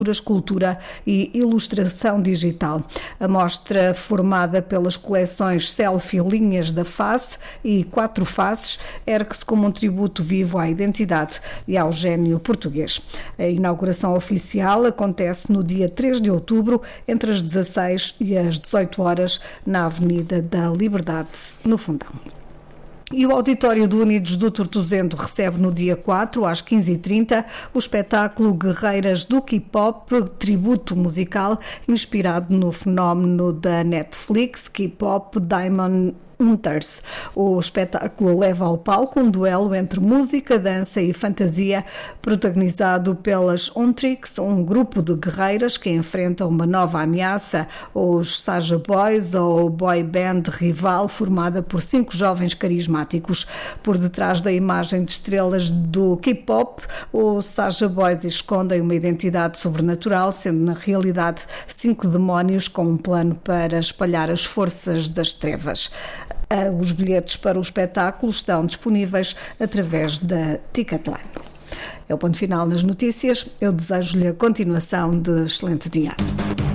escultura e ilustração digital. A mostra, formada pelas coleções Selfie Linhas da Face e Quatro Faces, ergue-se como um tributo vivo à identidade e ao gênio português. A inauguração oficial acontece no dia 3 de outubro, entre as 16 e as 18 horas, na Avenida da Liberdade, no Fundão. E o auditório do Unidos do Tortozendo recebe no dia 4, às 15h30, o espetáculo Guerreiras do K-Pop, tributo musical inspirado no fenómeno da Netflix, K-Pop Demon Hunters. O espetáculo leva ao palco um duelo entre música, dança e fantasia, protagonizado pelas Huntrix, um grupo de guerreiras que enfrentam uma nova ameaça, os Saja Boys, ou boy band rival formada por 5 jovens carismáticos. Por detrás da imagem de estrelas do K-pop, os Saja Boys escondem uma identidade sobrenatural, sendo na realidade 5 demónios com um plano para espalhar as forças das trevas. Os bilhetes para o espetáculo estão disponíveis através da Ticketline. É o ponto final nas notícias. Eu desejo-lhe a continuação de excelente dia.